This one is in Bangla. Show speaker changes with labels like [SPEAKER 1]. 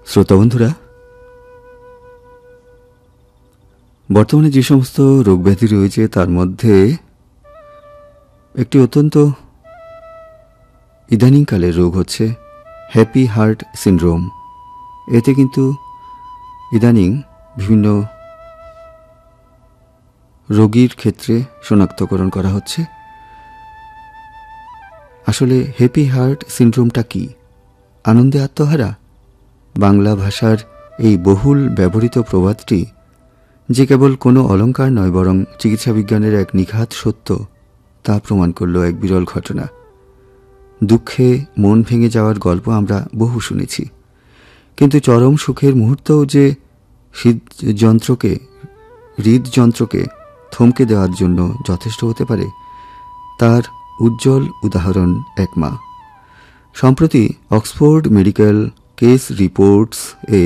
[SPEAKER 1] শ্রোতা বন্ধুরা, বর্তমানে যে সমস্ত রোগব্যাধি রয়েছে তার মধ্যে একটি অত্যন্ত ইদানিংকালের রোগ হচ্ছে হ্যাপি হার্ট সিনড্রোম। এতে কিন্তু ইদানিং বিভিন্ন রোগীর ক্ষেত্রে শনাক্তকরণ করা হচ্ছে। আসলে হ্যাপি হার্ট সিনড্রোমটা কি? আনন্দে আত্মহারা? বাংলা ভাষার এই বহুল ব্যবহৃত প্রবাদটি যে কেবল কোনো অলঙ্কার নয়, বরং চিকিৎসা বিজ্ঞানের এক নিখাত সত্য, তা প্রমাণ করল এক বিরল ঘটনা। দুঃখে মন ভেঙে যাওয়ার গল্প আমরা বহু শুনেছি, কিন্তু চরম সুখের মুহূর্তও যে হৃদযন্ত্রকে থমকে দেওয়ার জন্য যথেষ্ট হতে পারে, তার উজ্জ্বল উদাহরণ এক মা। সম্প্রতি অক্সফোর্ড মেডিকেল কেস রিপোর্টস এ